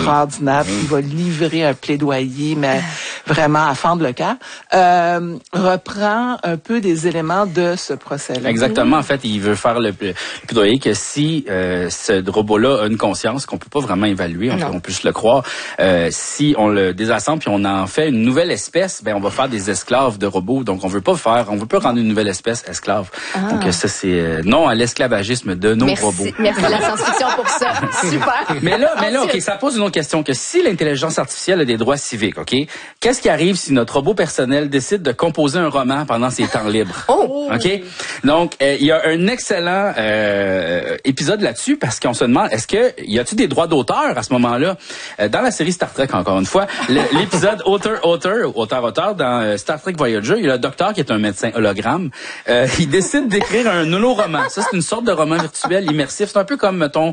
extraordinaire, qui va livrer un plaidoyer, mais vraiment à fendre le cœur, reprend un peu des éléments de ce procès-là. Exactement. En fait, il veut faire le plaidoyer que si ce robot-là a une conscience qu'on peut pas vraiment évaluer, on peut juste le croire, si on le désassemble puis on en fait une nouvelle espèce, ben on va faire des esclaves de robots. Donc on veut pas rendre une nouvelle espèce esclave. Donc ça c'est non à l'esclavagisme de nos robots. Merci à la science-fiction pour ça. Super. Mais là, OK, ça pose une autre question, que si l'intelligence artificielle a des droits civiques, OK, qu'est-ce qui arrive si notre robot personnel décide de composer un roman pendant ses temps libres? OK? Donc, il y a un excellent épisode là-dessus, parce qu'on se demande, y a-t-il des droits d'auteur à ce moment-là? Dans la série Star Trek, encore une fois, l'épisode auteur dans Star Trek Voyager, il y a le docteur qui est un médecin hologramme. Il décide d'écrire un holoroman. Ça, c'est une sorte de roman virtuel immersif. C'est un peu comme, mettons,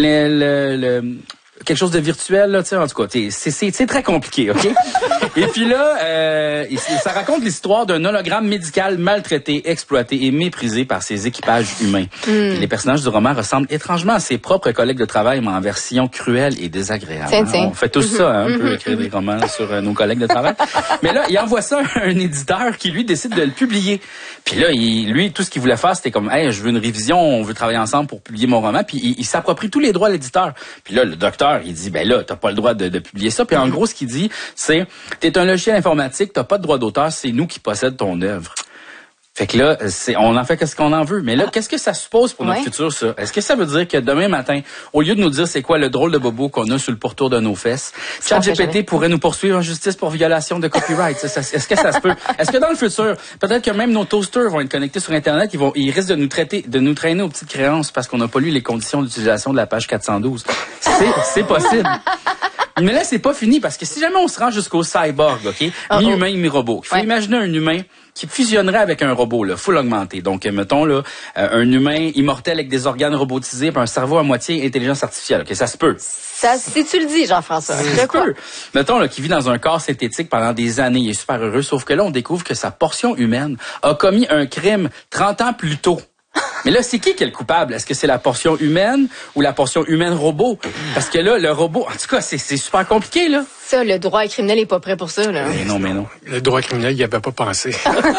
quelque chose de virtuel, là, tu sais, en tout cas, c'est très compliqué, OK? Et puis là, ça raconte l'histoire d'un hologramme médical maltraité, exploité et méprisé par ses équipages humains. Les personnages du roman ressemblent étrangement à ses propres collègues de travail, mais en version cruelle et désagréable. On fait tous ça, hein, un peu écrire des romans sur nos collègues de travail. Mais là, il envoie ça à un éditeur qui, lui, décide de le publier. Puis là, lui, tout ce qu'il voulait faire, c'était comme, hey, je veux une révision, on veut travailler ensemble pour publier mon roman. Puis il s'approprie tous les droits à l'éditeur. Puis là, le docteur, il dit, ben là, t'as pas le droit de publier ça. Puis en gros, ce qu'il dit, c'est, t'es un logiciel informatique, t'as pas de droit d'auteur, c'est nous qui possèdent ton œuvre. Fait que là, on en fait qu'est-ce qu'on en veut. Mais là, qu'est-ce que ça suppose pour notre futur, ça? Est-ce que ça veut dire que demain matin, au lieu de nous dire c'est quoi le drôle de bobo qu'on a sur le pourtour de nos fesses, ChatGPT pourrait nous poursuivre en justice pour violation de copyright? Est-ce que ça se peut? Est-ce que dans le futur, peut-être que même nos toasters vont être connectés sur Internet, ils risquent de nous traîner aux petites créances parce qu'on n'a pas lu les conditions d'utilisation de la page 412? C'est possible. Mais là, c'est pas fini, parce que si jamais on se rend jusqu'au cyborg, OK? Mi-humain, mi-robot. Il faut imaginer un humain qui fusionnerait avec un robot, là, full augmenté. Donc, mettons, là, un humain immortel avec des organes robotisés et un cerveau à moitié intelligence artificielle. OK, ça se peut. Si tu le dis, Jean-François. Ça se peut. Mettons, là, qui vit dans un corps synthétique pendant des années, il est super heureux, sauf que là, on découvre que sa portion humaine a commis un crime 30 ans plus tôt. Mais là, c'est qui est le coupable? Est-ce que c'est la portion humaine ou la portion humaine-robot? Parce que là, le robot, en tout cas, c'est super compliqué, là. Ça, le droit criminel est pas prêt pour ça, là. Mais non. Le droit criminel, il n'y avait pas pensé.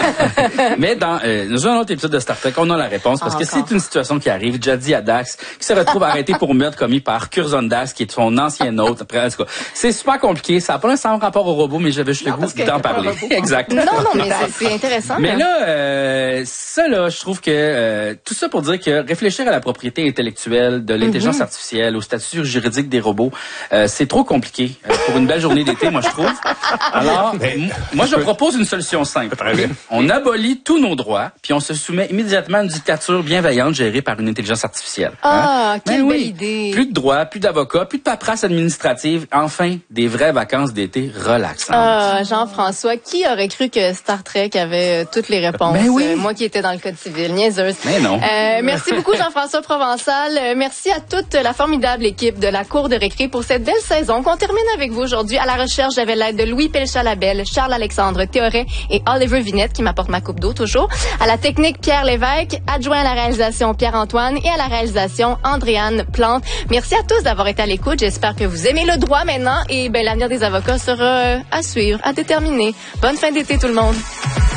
Mais dans un autre épisode de Star Trek, on a la réponse, parce que c'est une situation qui arrive. Jadzia Dax, qui se retrouve arrêté pour meurtre commis par Curzon Dax, qui est son ancien hôte. Après, en tout cas, c'est super compliqué. Ça n'a pas nécessairement rapport au robot, mais j'avais juste le goût d'en parler. Exact. Non, mais c'est intéressant. Mais là, je trouve que tout ça pour dire que réfléchir à la propriété intellectuelle de l'intelligence artificielle, au statut juridique des robots, c'est trop compliqué pour une belle journée d'été, moi, je trouve. Alors, moi, je propose une solution simple. On abolit tous nos droits, puis on se soumet immédiatement à une dictature bienveillante gérée par une intelligence artificielle. Quelle belle idée. Plus de droits, plus d'avocats, plus de paperasse administrative. Enfin, des vraies vacances d'été relaxantes. Jean-François, qui aurait cru que Star Trek avait toutes les réponses? Moi qui étais dans le code civil, niaiseuse. Mais non. Merci beaucoup, Jean-François Provençal. Merci à toute la formidable équipe de la Cour de récré pour cette belle saison qu'on termine avec vous aujourd'hui. À la recherche, j'avais l'aide de Louis Pelchat-Labelle, Charles-Alexandre Théoret et Oliver Vinette qui m'apporte ma coupe d'eau toujours. À la technique, Pierre Lévesque, adjoint à la réalisation Pierre-Antoine et à la réalisation Andréane Plante. Merci à tous d'avoir été à l'écoute. J'espère que vous aimez le droit maintenant et l'avenir des avocats sera à suivre, à déterminer. Bonne fin d'été tout le monde.